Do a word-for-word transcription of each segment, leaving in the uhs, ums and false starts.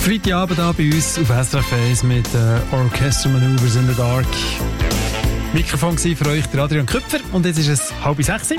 Freitagabend hier bei uns auf S R F eins mit äh, Orchestral Maneuvers in the Dark. Mikrofon war für euch der Adrian Köpfer und jetzt ist es halb sechs.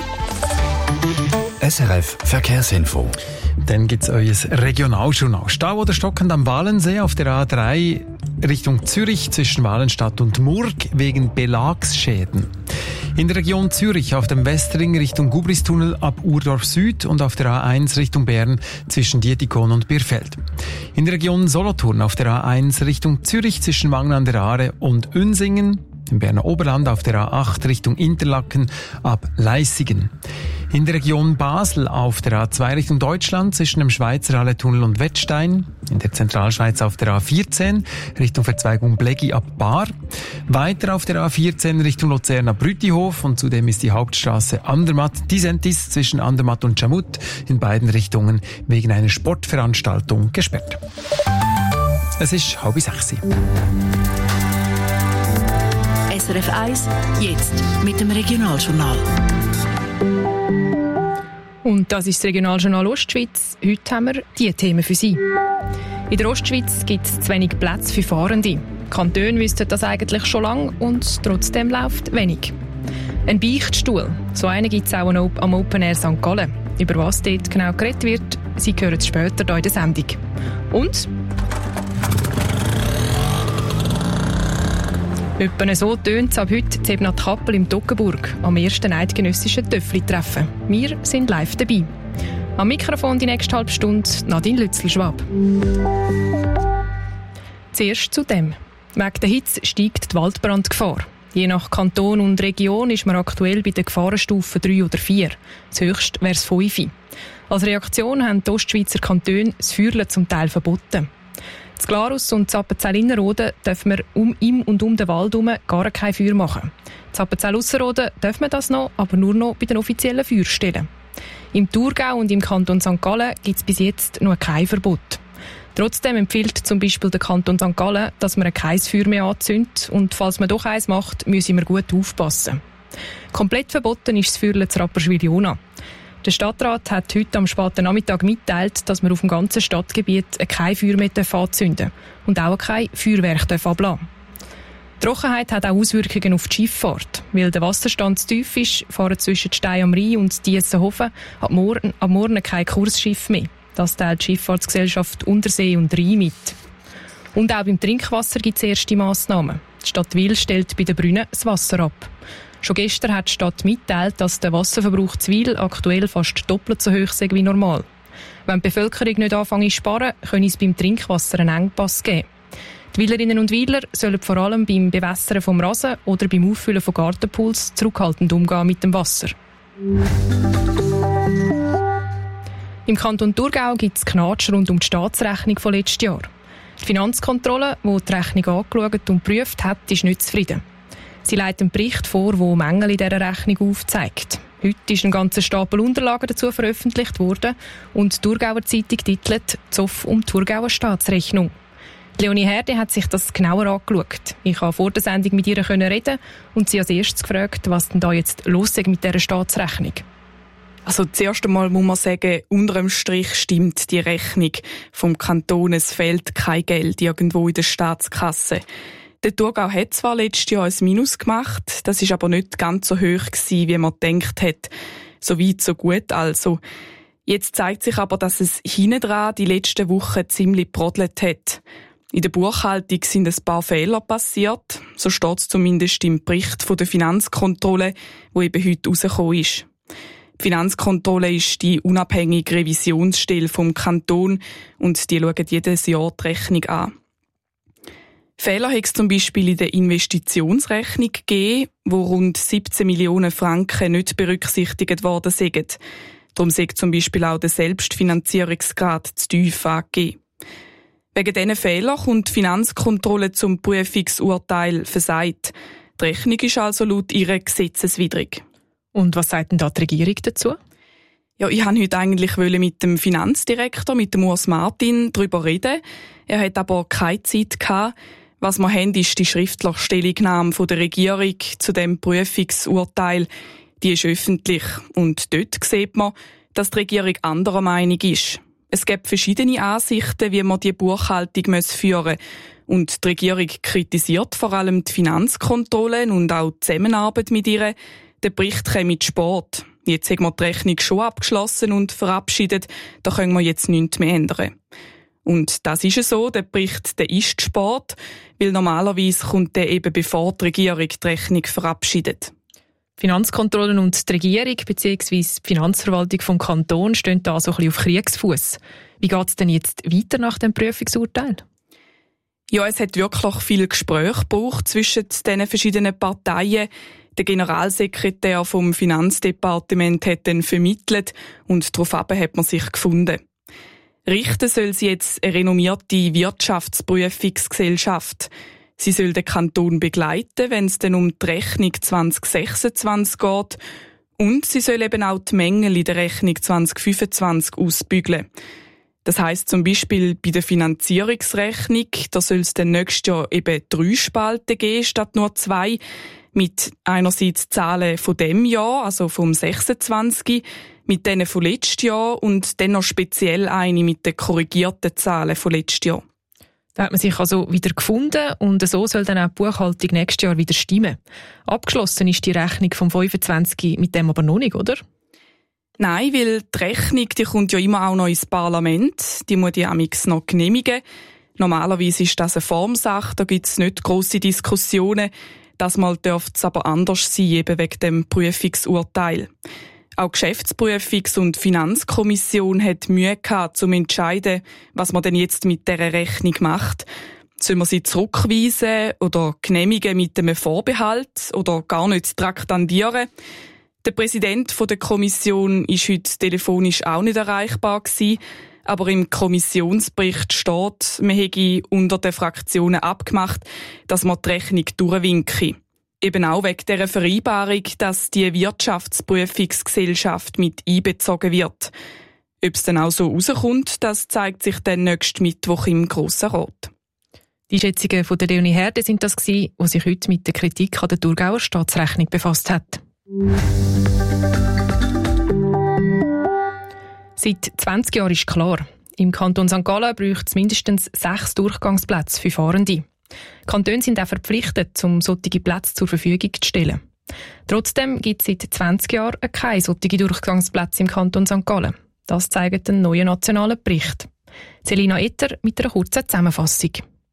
S R F Verkehrsinfo. Dann gibt es euer Regionaljournal. Stau oder stockend am Walensee auf der A drei Richtung Zürich zwischen Walenstadt und Murg wegen Belagsschäden. In der Region Zürich auf dem Westring Richtung Gubristunnel ab Urdorf Süd und auf der A eins Richtung Bern zwischen Dietikon und Birfeld. In der Region Solothurn auf der A eins Richtung Zürich zwischen Wangen an der Aare und Unsingen. Im Berner Oberland auf der A acht Richtung Interlaken ab Leissigen. In der Region Basel auf der A zwei Richtung Deutschland zwischen dem Schweizer Halletunnel und Wettstein. In der Zentralschweiz auf der A vierzehn Richtung Verzweigung Bleggi ab Baar. Weiter auf der A vierzehn Richtung Luzern ab Brütihof und zudem ist die Hauptstraße Andermatt-Disentis zwischen Andermatt und Schamut in beiden Richtungen wegen einer Sportveranstaltung gesperrt. Es ist halb sechs. S R F eins, jetzt mit dem Regionaljournal. Und das ist das Regionaljournal Ostschweiz. Heute haben wir diese Themen für Sie. In der Ostschweiz gibt es zu wenig Plätze für Fahrende. Die Kantone wüssten das eigentlich schon lange und trotzdem läuft wenig. Ein Beichtstuhl, so einen gibt es auch am Open Air Sankt Gallen. Über was dort genau geredet wird, Sie hören es später hier in der Sendung. Und etwa so tönt es ab heute zu Ebnat Kappel im Toggenburg am ersten eidgenössischen Töffli-Treffen. Wir sind live dabei. Am Mikrofon die nächste halbe Stunde Nadine Lützel-Schwab. Zuerst zu dem. Wegen der Hitze steigt die Waldbrandgefahr. Je nach Kanton und Region ist man aktuell bei der Gefahrenstufe drei oder vier. Das höchste wäre es fünf. Als Reaktion haben die Ostschweizer Kantone das Feuerlen zum Teil verboten. In Glarus und Appenzell-Innerrhoden dürfen wir um im und um den Wald herum gar kein Feuer machen. In Appenzell-Ausserrhoden dürfen wir das noch, aber nur noch bei den offiziellen Feuerstellen. Im Thurgau und im Kanton Sankt Gallen gibt es bis jetzt noch kein Verbot. Trotzdem empfiehlt zum Beispiel der Kanton Sankt Gallen, dass man kein Feuer mehr anzündet und falls man doch eins macht, müssen wir gut aufpassen. Komplett verboten ist das Feuerlen zu Rapperswil-Jona. Der Stadtrat hat heute am späten Nachmittag mitgeteilt, dass man auf dem ganzen Stadtgebiet kein Feuer mehr anzünden darf und auch kein Feuerwerk ablassen darf. Die Trockenheit hat auch Auswirkungen auf die Schifffahrt. Weil der Wasserstand zu tief ist, fahren zwischen Stein am Rhein und Diessenhofen ab morgen, ab morgen kein Kursschiff mehr. Das teilt die Schifffahrtsgesellschaft Untersee und Rhein mit. Und auch beim Trinkwasser gibt es erste Massnahmen. Die Stadt Wil stellt bei den Brunnen das Wasser ab. Schon gestern hat die Stadt mitgeteilt, dass der Wasserverbrauch zu Wil aktuell fast doppelt so hoch sei wie normal. Wenn die Bevölkerung nicht anfängt zu sparen, könnte es beim Trinkwasser einen Engpass geben. Die Wilerinnen und Wiler sollen vor allem beim Bewässern vom Rasen oder beim Auffüllen von Gartenpools zurückhaltend umgehen mit dem Wasser. Im Kanton Thurgau gibt es Knatsch rund um die Staatsrechnung von letztes Jahr. Die Finanzkontrolle, die die Rechnung angeschaut und geprüft hat, ist nicht zufrieden. Sie leitet einen Bericht vor, der Mängel in dieser Rechnung aufzeigt. Heute ist ein ganzer Stapel Unterlagen dazu veröffentlicht worden und die Thurgauer Zeitung titelt «Zoff um die Thurgauer Staatsrechnung». Leonie Herde hat sich das genauer angeschaut. Ich konnte vor der Sendung mit ihr reden und sie als erstes gefragt, was denn da jetzt los ist mit dieser Staatsrechnung. Also zuerst einmal muss man sagen, unter dem Strich stimmt die Rechnung vom Kanton. Es fehlt kein Geld irgendwo in der Staatskasse. Der Thurgau hat zwar letztes Jahr ein Minus gemacht, das ist aber nicht ganz so hoch gewesen, wie man gedacht hat. So weit, so gut also. Jetzt zeigt sich aber, dass es hinten dran die letzten Wochen ziemlich brodelt hat. In der Buchhaltung sind ein paar Fehler passiert. So steht es zumindest im Bericht von der Finanzkontrolle, wo eben heute rausgekommen ist. Die Finanzkontrolle ist die unabhängige Revisionsstelle vom Kanton und die schauen jedes Jahr die Rechnung an. Fehler hat es zum Beispiel in der Investitionsrechnung gegeben, wo rund siebzehn Millionen Franken nicht berücksichtigt worden sind. Darum sei zum Beispiel auch der Selbstfinanzierungsgrad zu tief angegeben. Wegen diesen Fehlern kommt die Finanzkontrolle zum Prüfungsurteil versagt. Die Rechnung ist also laut ihrer gesetzeswidrig. Und was sagt denn da die Regierung dazu? Ja, ich wollte heute eigentlich mit dem Finanzdirektor, mit dem Urs Martin, darüber reden. Er hat aber keine Zeit gehabt. Was wir haben, ist die schriftliche Stellungnahme der Regierung zu dem Prüfungsurteil. Die ist öffentlich und dort sieht man, dass die Regierung anderer Meinung ist. Es gibt verschiedene Ansichten, wie man die Buchhaltung führen muss. Und die Regierung kritisiert vor allem die Finanzkontrollen und auch die Zusammenarbeit mit ihr. Der Bericht kommt mit Sport. Jetzt haben wir die Rechnung schon abgeschlossen und verabschiedet. Da können wir jetzt nichts mehr ändern. Und das ist es so, der Bericht der ist Sport, weil normalerweise kommt der eben bevor die Regierung die Rechnung verabschiedet. Finanzkontrollen und die Regierung bzw. die Finanzverwaltung vom Kanton stehen da so ein bisschen auf Kriegsfuss. Wie geht es denn jetzt weiter nach dem Prüfungsurteil? Ja, es hat wirklich viel Gespräch gebraucht zwischen den verschiedenen Parteien. Der Generalsekretär vom Finanzdepartement hat dann vermittelt und daraufhin hat man sich gefunden. Richten soll sie jetzt eine renommierte Wirtschaftsprüfungsgesellschaft. Sie soll den Kanton begleiten, wenn es dann um die Rechnung zwanzig sechsundzwanzig geht. Und sie soll eben auch die Mängel in der Rechnung zwanzig fünfundzwanzig ausbügeln. Das heisst zum Beispiel bei der Finanzierungsrechnung, da soll es dann nächstes Jahr eben drei Spalten geben statt nur zwei, mit einerseits Zahlen von dem Jahr, also vom sechsundzwanzig, mit denen von letztes Jahr und dann noch speziell eine mit den korrigierten Zahlen von letztes Jahr. Da hat man sich also wieder gefunden und so soll dann auch die Buchhaltung nächstes Jahr wieder stimmen. Abgeschlossen ist die Rechnung vom fünfundzwanzig mit dem aber noch nicht, oder? Nein, weil die Rechnung, die kommt ja immer auch noch ins Parlament. Die muss die amix noch genehmigen. Normalerweise ist das eine Formsache, da gibt es nicht grosse Diskussionen. Das Mal dürfte es aber anders sein, eben wegen dem Prüfungsurteil. Auch die Geschäftsprüfungs- und Finanzkommission hat Mühe gehabt, um zu entscheiden, was man denn jetzt mit dieser Rechnung macht. Sollen wir sie zurückweisen oder genehmigen mit einem Vorbehalt oder gar nicht traktandieren? Der Präsident der Kommission war heute telefonisch auch nicht erreichbar gewesen, aber im Kommissionsbericht steht, man hätte unter den Fraktionen abgemacht, dass man die Rechnung durchwinke. Eben auch wegen dieser Vereinbarung, dass die Wirtschaftsprüfungsgesellschaft mit einbezogen wird. Ob es dann auch so rauskommt, das zeigt sich dann nächsten Mittwoch im Grossen Rat. Die Schätzungen von der Leonie Herde sind das gewesen, die sich heute mit der Kritik an der Thurgauer Staatsrechnung befasst hat. Seit zwanzig Jahren ist klar, im Kanton Sankt Gallen braucht es mindestens sechs Durchgangsplätze für Fahrende. Die Kantone sind auch verpflichtet, um solche Plätze zur Verfügung zu stellen. Trotzdem gibt es seit zwanzig Jahren keine solchen Durchgangsplätze im Kanton Sankt Gallen. Das zeigt ein neuer nationaler Bericht. Selina Etter mit einer kurzen Zusammenfassung.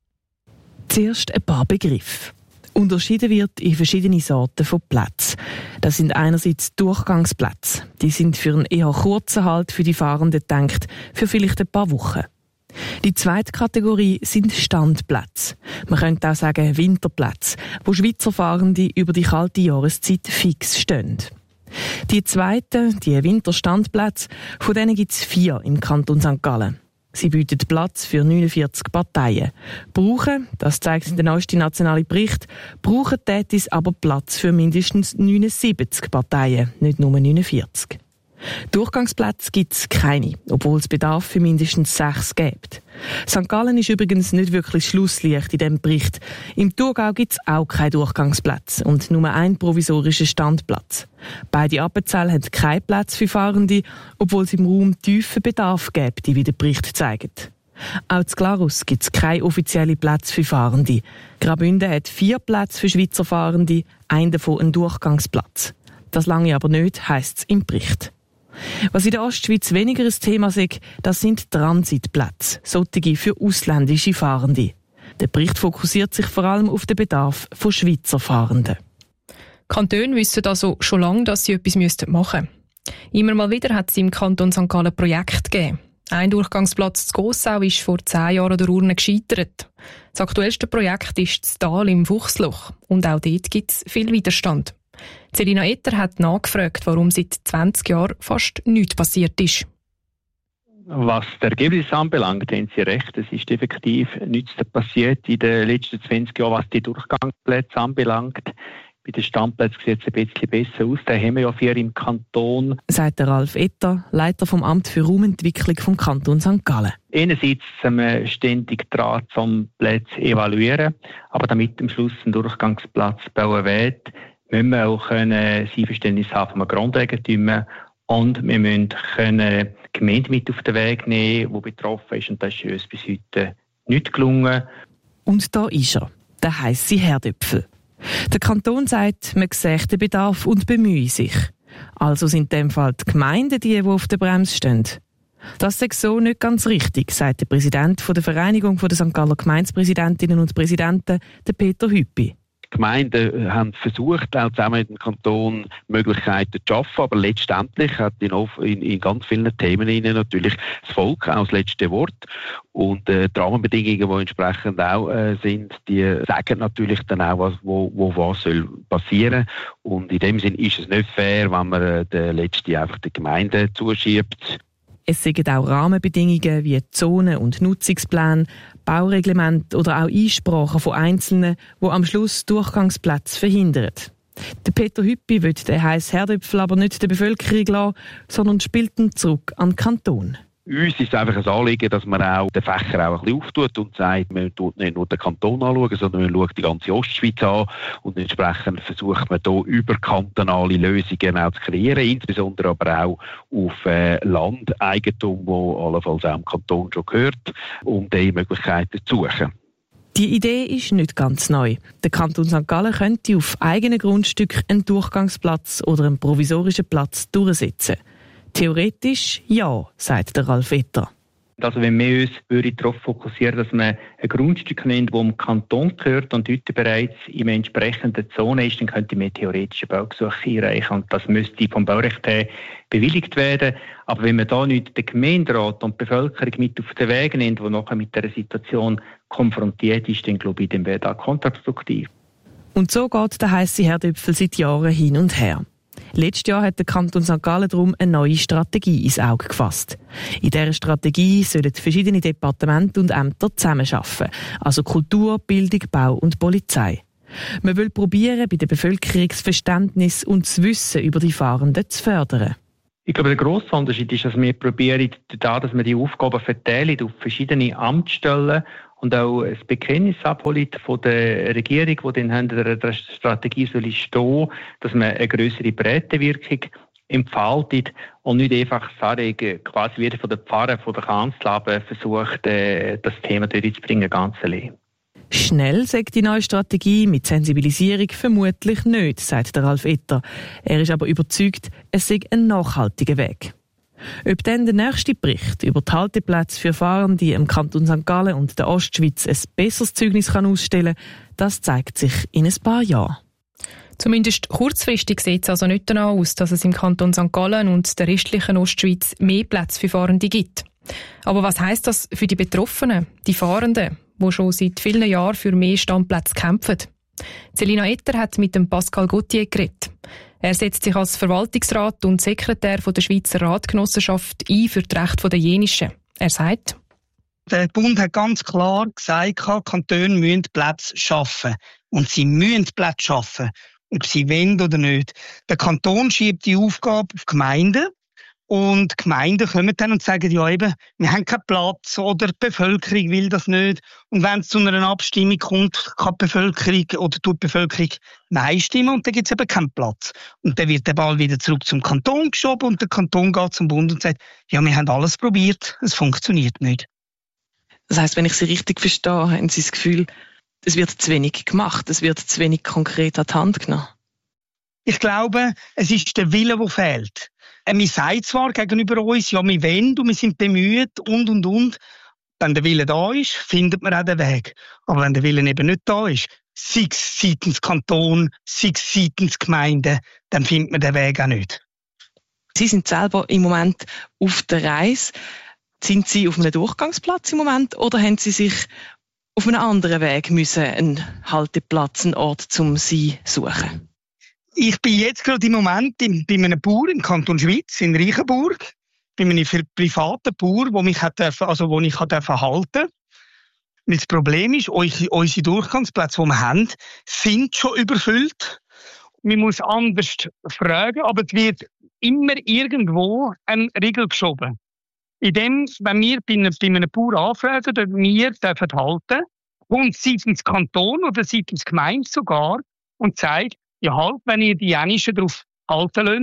Zuerst ein paar Begriffe. Unterschieden wird in verschiedene Sorten von Plätzen. Das sind einerseits Durchgangsplätze. Die sind für einen eher kurzen Halt für die Fahrenden gedacht, für vielleicht ein paar Wochen. Die zweite Kategorie sind Standplätze. Man könnte auch sagen Winterplätze, wo Schweizer Fahrende über die kalte Jahreszeit fix stehen. Die zweiten, die Winterstandplätze, von denen gibt es vier im Kanton Sankt Gallen. Sie bieten Platz für neunundvierzig Parteien. Brauchen, das zeigt der neueste nationale Bericht, brauchen Tätis aber Platz für mindestens neunundsiebzig Parteien, nicht nur neunundvierzig. Durchgangsplätze gibt es keine, obwohl es Bedarf für mindestens sechs gibt. Sankt Gallen ist übrigens nicht wirklich Schlusslicht in diesem Bericht. Im Thurgau gibt es auch keine Durchgangsplätze und nur einen provisorischen Standplatz. Beide Appenzell haben keinen Platz für Fahrende, obwohl es im Raum tiefen Bedarf gibt, wie der Bericht zeigt. Auch in Glarus gibt es keine offiziellen Plätze für Fahrende. Graubünden hat vier Plätze für Schweizer Fahrende, einen davon ein Durchgangsplatz. Das lange aber nicht, heisst es im Bericht. Was in der Ostschweiz weniger ein Thema ist, das sind Transitplätze, solche für ausländische Fahrende. Der Bericht fokussiert sich vor allem auf den Bedarf von Schweizer Fahrenden. Kantone wissen also schon lange, dass sie etwas machen müssten. Immer mal wieder hat es im Kanton Sankt Gallen Projekte gegeben. Ein Durchgangsplatz zu Gossau ist vor zehn Jahren an der Urne gescheitert. Das aktuellste Projekt ist das Tal im Fuchsloch. Und auch dort gibt es viel Widerstand. Selina Etter hat nachgefragt, warum seit zwanzig Jahren fast nichts passiert ist. Was das Ergebnis anbelangt, haben Sie recht. Es ist effektiv nichts passiert in den letzten zwanzig Jahren, was die Durchgangsplätze anbelangt. Bei den Standplätzen sieht es ein bisschen besser aus. Da haben wir ja vier im Kanton. Sagt der Ralf Etter, Leiter vom Amt für Raumentwicklung vom Kanton Sankt Gallen. Einerseits sind wir ständig dran, um Plätze zu evaluieren. Aber damit am Schluss ein Durchgangsplatz bauen wird, müssen wir auch ein Einverständnis haben vom Grundeigentümer Und wir müssen können die Gemeinde mit auf den Weg nehmen, die betroffen ist. Und das ist uns bis heute nicht gelungen. Und da ist er, der heisse Herdöpfel. Der Kanton sagt, man sehe den Bedarf und bemühe sich. Also sind in dem Fall die Gemeinden die, die auf der Bremse stehen. Das sei so nicht ganz richtig, sagt der Präsident der Vereinigung der Sankt Galler Gemeindepräsidentinnen und Präsidenten, der Peter Hüppi. Die Gemeinden haben versucht, auch zusammen mit dem Kanton Möglichkeiten zu schaffen, aber letztendlich hat in, in, in ganz vielen Themen natürlich das Volk auch das letzte Wort. Und äh, die Rahmenbedingungen, die entsprechend auch äh, sind, die sagen natürlich dann auch, was, wo, wo was soll passieren. Und in dem Sinn ist es nicht fair, wenn man äh, den letzten einfach den Gemeinden zuschiebt. Es sind auch Rahmenbedingungen wie Zonen- und Nutzungspläne, Baureglemente oder auch Einsprachen von Einzelnen, die am Schluss Durchgangsplätze verhindern. Der Peter Hüppi will den heissen Herdöpfel aber nicht der Bevölkerung lassen, sondern spielt ihn zurück an den Kanton. Uns ist es einfach ein Anliegen, dass man auch den Fächer auch ein bisschen auftut und sagt, man tut nicht nur den Kanton anschauen, sondern man schaut die ganze Ostschweiz an und entsprechend versucht man hier überkantonale Lösungen auch zu kreieren, insbesondere aber auch auf äh, Landeigentum, wo allenfalls auch im Kanton schon gehört, um diese Möglichkeiten zu suchen. Die Idee ist nicht ganz neu. Der Kanton Sankt Gallen könnte auf eigenen Grundstücken einen Durchgangsplatz oder einen provisorischen Platz durchsetzen. Theoretisch ja, sagt der Ralf Etter. Also wenn wir uns darauf fokussieren, dass man ein Grundstück nimmt, das dem Kanton gehört und heute bereits in einer entsprechenden Zone ist, dann könnte man theoretische Baugesuche einreichen und das müsste vom Baurecht her bewilligt werden. Aber wenn man da nicht den Gemeinderat und die Bevölkerung mit auf den Weg nimmt, die nachher mit dieser Situation konfrontiert ist, dann glaube ich, dann wäre das kontraproduktiv. Und so geht der heisse Herdöpfel seit Jahren hin und her. Letztes Jahr hat der Kanton Sankt Gallen darum eine neue Strategie ins Auge gefasst. In dieser Strategie sollen verschiedene Departemente und Ämter zusammenarbeiten, also Kultur, Bildung, Bau und Polizei. Man will probieren, bei der Bevölkerung das Verständnis und das Wissen über die Fahrenden zu fördern. Ich glaube, der grosse Unterschied ist, dass wir probieren, da, dass wir die Aufgaben verteilen auf verschiedene Amtsstellen und auch ein Bekenntnis abholen von der Regierung, die dann hinter der Strategie soll stehen, dass man eine grössere Breitenwirkung entfaltet und nicht einfach sagen, quasi wieder von der Pfarre, von der Kanzel versucht, das Thema durchzubringen, ganz allein. Schnell sagt die neue Strategie mit Sensibilisierung vermutlich nicht, sagt der Ralf Etter. Er ist aber überzeugt, es sei ein nachhaltiger Weg. Ob dann der nächste Bericht über die Halteplätze für Fahrende im Kanton Sankt Gallen und der Ostschweiz ein besseres Zeugnis kann ausstellen kann, das zeigt sich in ein paar Jahren. Zumindest kurzfristig sieht es also nicht danach aus, dass es im Kanton Sankt Gallen und der restlichen Ostschweiz mehr Plätze für Fahrende gibt. Aber was heisst das für die Betroffenen, die Fahrenden, die schon seit vielen Jahren für mehr Standplätze kämpfen? Selina Etter hat mit dem Pascal Gauthier geredet. Er setzt sich als Verwaltungsrat und Sekretär der Schweizer Ratgenossenschaft ein für die Rechte der Jenischen. Er sagt: Der Bund hat ganz klar gesagt, Kantone müssen Plätze schaffen. Und sie müssen Plätze schaffen, ob sie wollen oder nicht. Der Kanton schiebt die Aufgabe auf die Gemeinden. Und die Gemeinden kommen dann und sagen, ja eben, wir haben keinen Platz oder die Bevölkerung will das nicht. Und wenn es zu einer Abstimmung kommt, kann die Bevölkerung oder tut die Bevölkerung Nein stimmen und dann gibt es eben keinen Platz. Und dann wird der Ball wieder zurück zum Kanton geschoben und der Kanton geht zum Bund und sagt, ja, wir haben alles probiert, es funktioniert nicht. Das heisst, wenn ich Sie richtig verstehe, haben Sie das Gefühl, es wird zu wenig gemacht, es wird zu wenig konkret an die Hand genommen? Ich glaube, es ist der Wille, der fehlt. Wir sagen zwar gegenüber uns, ja, wir wollen und wir sind bemüht und, und, und. Wenn der Wille da ist, findet man auch den Weg. Aber wenn der Wille eben nicht da ist, sei es seitens Kanton, sei es seitens Gemeinde, dann findet man den Weg auch nicht. Sie sind selber im Moment auf der Reise. Sind Sie auf einem Durchgangsplatz im Moment oder haben Sie sich auf einem anderen Weg müssen einen Halteplatz, einen Ort zum Sie suchen? Ich bin jetzt gerade im Moment bei einem Bauer im Kanton Schwyz, in Reichenburg, bei einem privaten Bauer, wo mich hat dürfen, also wo ich hat halten. Das Problem ist, unsere Durchgangsplätze, die wir haben, sind schon überfüllt. Man muss anders fragen, aber es wird immer irgendwo ein Riegel geschoben. In dem, wenn wir bei einem, bei einem Bauer anfragen, dass wir dürfen halten, kommt seitens Kanton oder seitens Gemeinde sogar und sagt, ja halt, wenn ihr die Jenischen darauf halten lasst,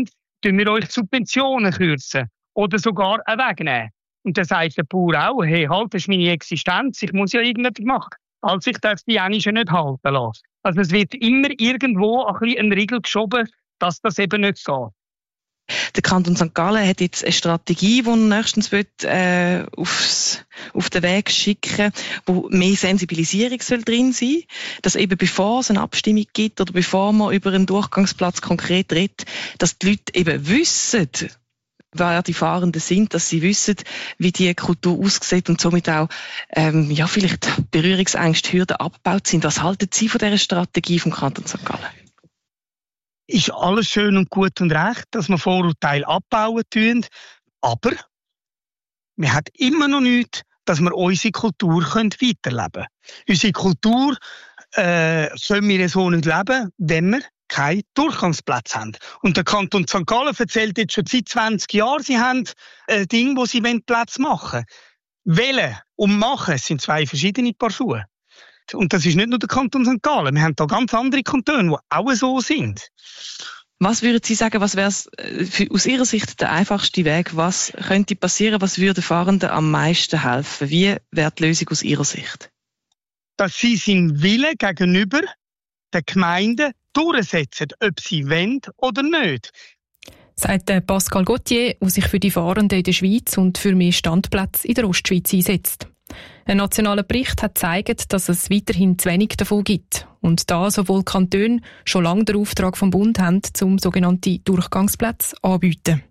tun wir euch Subventionen kürzen oder sogar wegnehmen. Und dann sagt der Bauer auch, hey, halt, das ist meine Existenz, ich muss ja irgendetwas machen. Also ich darf die Einischen nicht halten lassen. Also es wird immer irgendwo ein bisschen ein Riegel geschoben, dass das eben nicht geht. Der Kanton Sankt Gallen hat jetzt eine Strategie, die er nächstens wird, äh, aufs, auf den Weg schicken, wo mehr Sensibilisierung soll drin sein, dass eben bevor es eine Abstimmung gibt oder bevor man über einen Durchgangsplatz konkret redet, dass die Leute eben wissen, wer die Fahrenden sind, dass sie wissen, wie die Kultur aussieht und somit auch ähm, ja vielleicht Berührungsängste, Hürden abgebaut sind. Was halten Sie von dieser Strategie vom Kanton Sankt Gallen? Ist alles schön und gut und recht, dass wir Vorurteile abbauen tun, aber wir haben immer noch nichts, dass wir unsere Kultur weiterleben können. Unsere Kultur äh, können wir so nicht leben, wenn wir keinen Durchgangsplatz haben. Und der Kanton Sankt Gallen erzählt jetzt schon seit zwanzig Jahren, sie haben ein Ding, wo sie Platz machen wollen. Wählen und machen sind zwei verschiedene Paar Schuhe. Und das ist nicht nur der Kanton Sankt Gallen. Wir haben da ganz andere Kantone, die auch so sind. Was würden Sie sagen, was wäre aus Ihrer Sicht der einfachste Weg? Was könnte passieren? Was würde Fahrenden am meisten helfen? Wie wäre die Lösung aus Ihrer Sicht? Dass sie seinen Willen gegenüber den Gemeinden durchsetzen, ob sie wollen oder nicht. Sagt Pascal Gauthier, der sich für die Fahrenden in der Schweiz und für mehr Standplätze in der Ostschweiz einsetzt. Ein nationaler Bericht hat gezeigt, dass es weiterhin zu wenig davon gibt. Und da sowohl Kantone schon lange den Auftrag vom Bund haben, um sogenannte Durchgangsplätze anzubieten.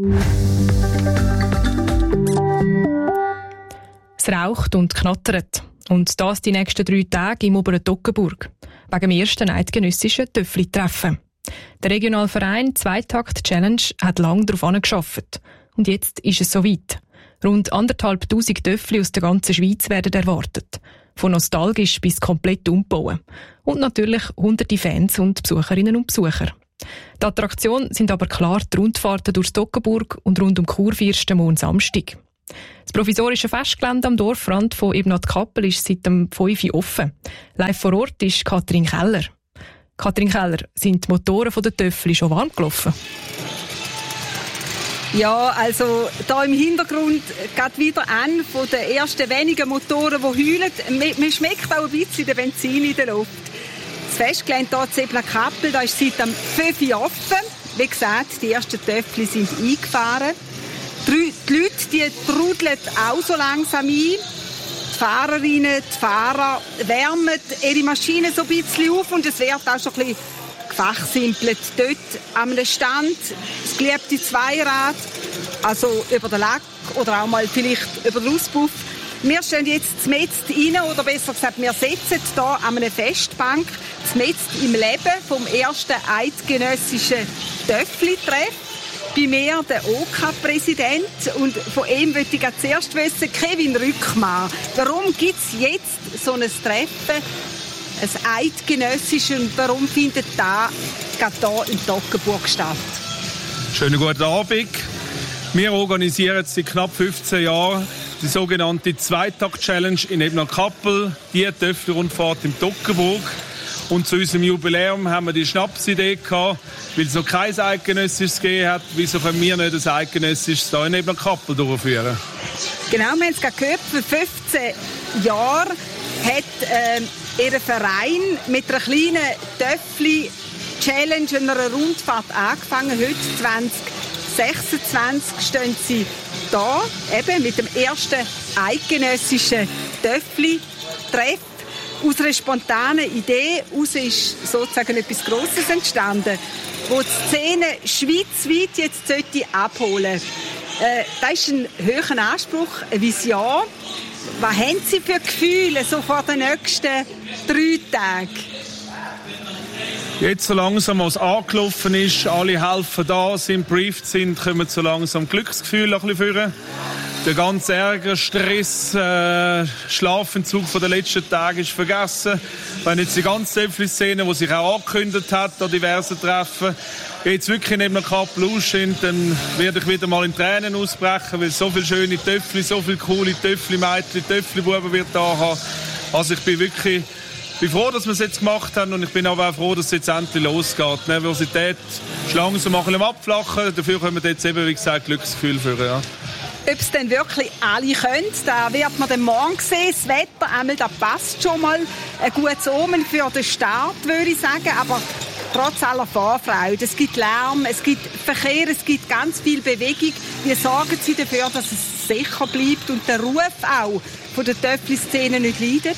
Es raucht und knattert. Und das die nächsten drei Tage im oberen Toggenburg. Wegen dem ersten eidgenössischen Töffli-Treffen. Der regionale Verein Zweitakt Challenge hat lange darauf angearbeitet. Und jetzt ist es soweit. Rund anderthalbtausend Töffli aus der ganzen Schweiz werden erwartet. Von nostalgisch bis komplett umbauen. Und natürlich hunderte Fans und Besucherinnen und Besucher. Die Attraktion sind aber klar die Rundfahrten durch Toggenburg und rund um Kurfürsten am Samstag. Das provisorische Festgelände am Dorfrand von Ebnat-Kappel ist seit dem fünf Uhr offen. Live vor Ort ist Katrin Keller. Katrin Keller, sind die Motoren der Töffli schon warm gelaufen? Ja, also da im Hintergrund geht wieder an von den ersten wenigen Motoren, die heulen. Man schmeckt auch ein bisschen den Benzin in der Luft. Das Festgelände hier in Ebnat-Kappel, da ist seit dem fünf Uhr offen. Wie gesagt, die ersten Töffli sind eingefahren. Die Leute, die trudeln auch so langsam ein. Die Fahrerinnen, die Fahrer wärmen ihre Maschinen so ein bisschen auf und es wird auch schon ein bisschen gefachsimpelt. Dort am Stand das geliebte Zweirad, also über den Lack oder auch mal vielleicht über den Auspuff. Wir stehen jetzt mitten rein, oder besser gesagt, wir sitzen hier an einer Festbank, mitten im Leben vom ersten eidgenössischen Töffli-Treff. Bei mir der O K-Präsident und von ihm möchte ich zuerst wissen, Kevin Rückmann, warum gibt es jetzt so ein Treffen, ein eidgenössisches, und warum findet das gerade hier in Toggenburg statt? Schönen guten Abend. Wir organisieren seit knapp fünfzehn Jahren die sogenannte Zweitakt-Challenge in Ebnat-Kappel, die Töffli-Rundfahrt in Toggenburg. Und zu unserem Jubiläum haben wir die Schnapsidee gehabt, weil es noch kein eidgenössisches gegeben hat. Wieso können wir nicht ein eidgenössisches hier in Ebnat-Kappel durchführen? Genau, wir haben es gerade gehört, vor fünfzehn Jahren hat äh, Ihr Verein mit einer kleinen Töffli-Challenge, einer Rundfahrt angefangen. Heute zwanzig sechsundzwanzig stehen Sie da, eben mit dem ersten eidgenössischen Töffli-Treff. Aus einer spontanen Idee heraus ist sozusagen etwas Grosses entstanden, wo die Szene schweizweit jetzt sollte abholen sollte. Äh, das ist ein hoher Anspruch, eine Vision. Was haben Sie für Gefühle so vor den nächsten drei Tagen? Jetzt so langsam, als es angelaufen ist, alle helfen da, sind brieft sind, kommen so langsam Glücksgefühle ein bisschen führen. Der ganze Ärger, Stress, äh, Schlafentzug von den letzten Tagen ist vergessen. Wenn jetzt die ganze Töffli-Szene, die sich auch angekündigt hat, an diversen Treffen, jetzt wirklich neben der Kappel ausstehen, dann werde ich wieder mal in Tränen ausbrechen, weil so viele schöne Töffli, so viele coole Töffli-Mädchen, Töffli-Buben wird da haben. Also ich bin wirklich Ich bin froh, dass wir es jetzt gemacht haben und ich bin aber auch froh, dass es jetzt endlich losgeht. Die Nervosität ist langsam ein bisschen abflachen. Dafür können wir jetzt eben, wie gesagt, Glücksgefühl führen. Ja. Ob es denn wirklich alle können, da wird man dann morgen sehen. Das Wetter, einmal, das passt schon mal. Ein gutes Omen für den Start, würde ich sagen. Aber trotz aller Vorfreude, es gibt Lärm, es gibt Verkehr, es gibt ganz viel Bewegung. Wie sorgen Sie dafür, dass es sicher bleibt und der Ruf auch von der Töffli-Szene nicht leidet?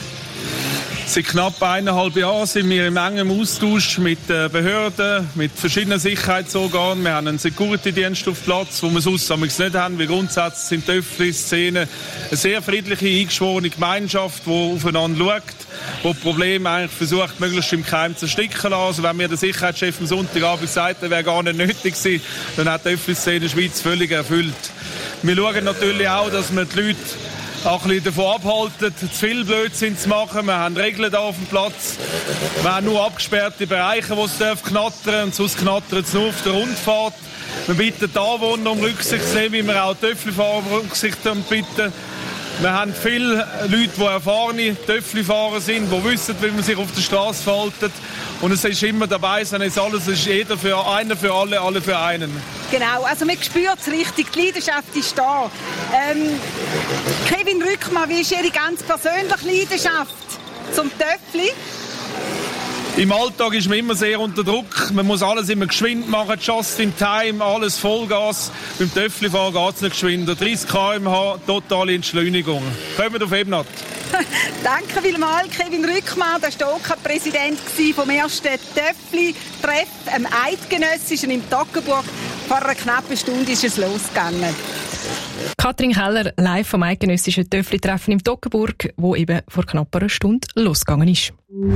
Seit knapp eineinhalb Jahren sind wir in engem Austausch mit den Behörden, mit verschiedenen Sicherheitsorganen. Wir haben einen Security-Dienst auf Platz, wo wir sonst nicht haben, weil grundsätzlich sind die Töffli-Szene eine sehr friedliche, eingeschworene Gemeinschaft, die aufeinander schaut, die die Probleme eigentlich versucht, möglichst im Keim zu ersticken zu lassen. Also wenn mir der Sicherheitschef am Sonntagabend sagt, das wäre gar nicht nötig gewesen, dann hat die Töffli-Szene Schweiz völlig erfüllt. Wir schauen natürlich auch, dass wir die Leute auch ein bisschen davon abhalten, zu viel Blödsinn zu machen. Wir haben Regeln da auf dem Platz. Wir haben nur abgesperrte Bereiche, wo es knattern darf, und sonst knattert es nur auf der Rundfahrt. Wir bitten die Anwohner um Rücksicht zu nehmen, wie wir auch Töfflifahrer um Rücksicht bitten. Wir haben viele Leute, die erfahrene Töfflifahrer sind, die wissen, wie man sich auf der Straße verhält. Und es ist immer dabei, es ist alles, es ist jeder für einer für alle, alle für einen. Genau, also man spürt es richtig, die Leidenschaft ist da. Ähm, Kevin Rückmann, wie ist Ihre ganz persönliche Leidenschaft zum Töffli? Im Alltag ist man immer sehr unter Druck. Man muss alles immer geschwind machen, just in time, alles Vollgas. Beim Töfflifahren geht es nicht geschwind. dreißig Kilometer pro Stunde, totale Entschleunigung. Kommen auf Ebnat. Danke vielmals, Kevin Rückmann. Der war auch Präsident vom ersten Töffli-Treff, am Eidgenössischen in Toggenburg. Vor einer knappen Stunde ist es losgegangen. Katrin Keller, live vom Eidgenössischen Töffli-Treffen in Toggenburg, wo eben vor knapp einer Stunde losgegangen ist.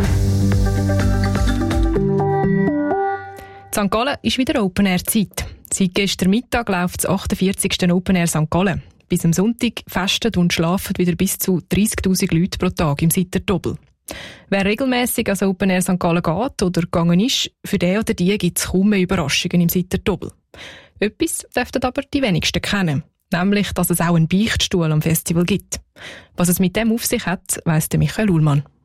Sankt Gallen ist wieder Open-Air-Zeit. Seit gestern Mittag läuft das achtundvierzigste Open-Air Sankt Gallen. Bis am Sonntag festen und schlafen wieder bis zu dreissigtausend Leute pro Tag im Sitter-Doppel. Wer regelmässig ans Open-Air Sankt Gallen geht oder gegangen ist, für den oder die gibt es kaum mehr Überraschungen im Sitter-Doppel. Etwas dürften aber die wenigsten kennen. Nämlich, dass es auch einen Beichtstuhl am Festival gibt. Was es mit dem auf sich hat, weiss der Michael Ullmann.